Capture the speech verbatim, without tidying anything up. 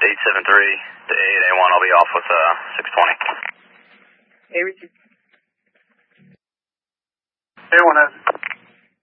eight seven three to eight A one, I'll be off with uh, six twenty. Hey, Richard. A one has